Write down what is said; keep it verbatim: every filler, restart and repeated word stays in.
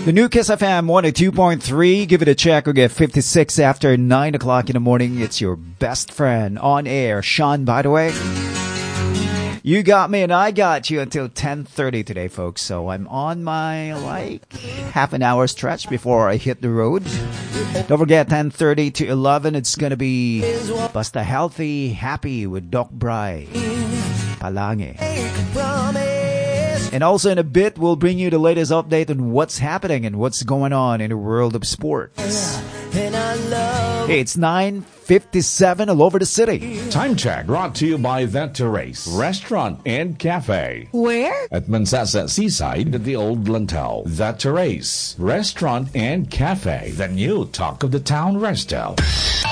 The new Kiss F M one oh two point three. Give it a check. We'll get fifty-six after nine o'clock in the morning. It's your best friend on air. Sean, by the way. You got me and I got you until ten thirty today, folks. So I'm on my, like, half an hour stretch before I hit the road. Don't forget, ten thirty to eleven, it's going to be Basta Healthy, Happy with Doc Bry. Palange. And also in a bit, we'll bring you the latest update on what's happening and what's going on in the world of sports. Hey, it's nine fifty-seven all over the city. Time check brought to you by The Terrace Restaurant and Cafe. Where? At Mansasa Seaside at the Old Lantel. The Terrace Restaurant and Cafe. The new talk of the town resto.